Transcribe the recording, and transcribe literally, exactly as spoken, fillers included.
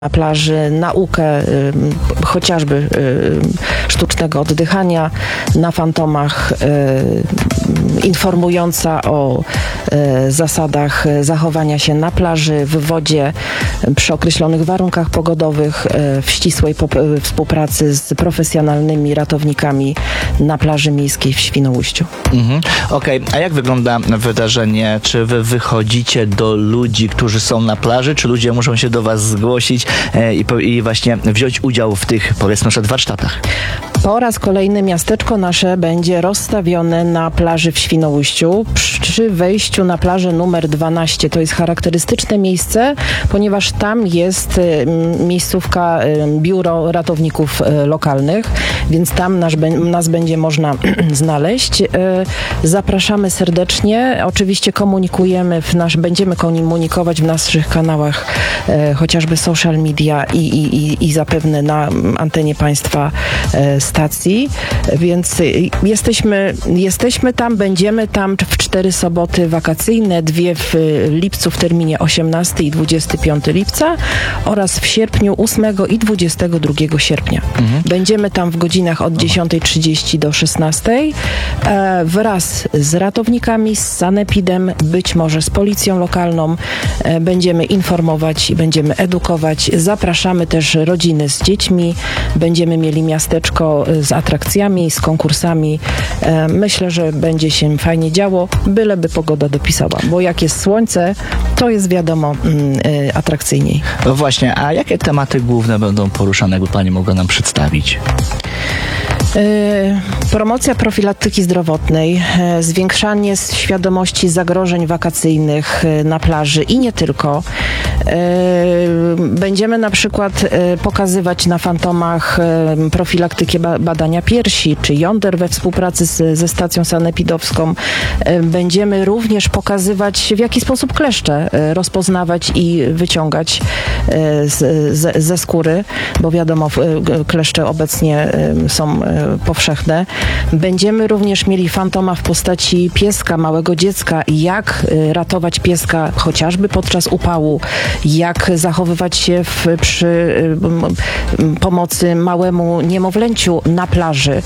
na plaży, naukę y, chociażby y, sztucznego oddychania na fantomach, y, informująca o y, zasadach zachowania się na plaży, w wodzie, przy określonych warunkach pogodowych, y, w ścisłej po, y, współpracy z profesjonalnymi ratownikami na plaży miejskiej w Świnoujściu. Mhm. Okej, okay. A jak wygląda wydarzenie? Czy wy wychodzicie do ludzi, którzy są na plaży, czy ludzie muszą się do was zgłosić e, i, i właśnie wziąć udział w tych, powiedzmy, na przykład warsztatach? Po raz kolejny miasteczko nasze będzie rozstawione na plaży w Świnoujściu przy wejściu na plażę numer dwanaście. To jest charakterystyczne miejsce, ponieważ tam jest y, miejscówka, y, biuro ratowników y, lokalnych, więc tam nasz, nas będzie można znaleźć. Y, zapraszamy serdecznie. Oczywiście komunikujemy, w nasz, będziemy komunikować w naszych kanałach y, chociażby social media i, i, i, i zapewne na antenie państwa y, stacji, więc jesteśmy, jesteśmy tam, będziemy tam w cztery soboty wakacyjne, dwie w lipcu w terminie osiemnastego i dwudziestego piątego lipca oraz w sierpniu ósmego i dwudziestego drugiego sierpnia. Mhm. Będziemy tam w godzinach od dziesiątej trzydzieści do szesnastej e, wraz z ratownikami, z sanepidem, być może z policją lokalną. E, będziemy informować i będziemy edukować. Zapraszamy też rodziny z dziećmi. Będziemy mieli miasteczko z atrakcjami, z konkursami. E, myślę, że będzie się fajnie działo, byleby pogoda dopisała, bo jak jest słońce, to jest wiadomo mm, y, atrakcyjniej. No właśnie, a jakie tematy główne będą poruszane, jakby pani mogła nam przedstawić? Promocja profilaktyki zdrowotnej, zwiększanie świadomości zagrożeń wakacyjnych na plaży i nie tylko. Będziemy na przykład pokazywać na fantomach profilaktykę badania piersi czy jąder we współpracy z, ze stacją sanepidowską. Będziemy również pokazywać, w jaki sposób kleszcze rozpoznawać i wyciągać z, z, ze skóry, bo wiadomo, kleszcze obecnie są powszechne. Będziemy również mieli fantoma w postaci pieska, małego dziecka, jak ratować pieska chociażby podczas upału, jak zachowywać się w, przy pomocy małemu niemowlęciu na plaży.